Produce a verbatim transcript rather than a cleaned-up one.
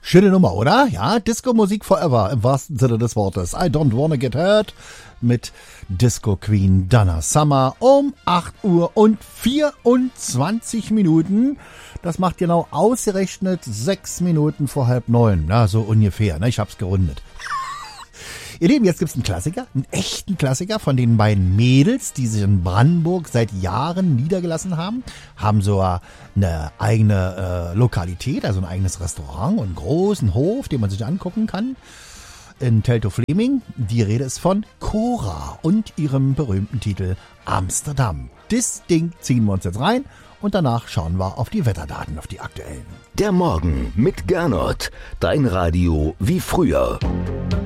Schöne Nummer, oder? Ja, Disco-Musik forever, im wahrsten Sinne des Wortes. I Don't Wanna Get Hurt mit Disco Queen Donna Summer um acht Uhr und vierundzwanzig Minuten. Das macht genau ausgerechnet sechs Minuten vor halb neun. Na, so ungefähr, ne? Ich hab's gerundet. Ihr Lieben, jetzt gibt's einen Klassiker, einen echten Klassiker von den beiden Mädels, die sich in Brandenburg seit Jahren niedergelassen haben, haben so eine eigene äh, Lokalität, also ein eigenes Restaurant und einen großen Hof, den man sich angucken kann in Teltow-Fleming. Die Rede ist von Cora und ihrem berühmten Titel Amsterdam. Das Ding ziehen wir uns jetzt rein und danach schauen wir auf die Wetterdaten, auf die aktuellen. Der Morgen mit Gernot, dein Radio wie früher.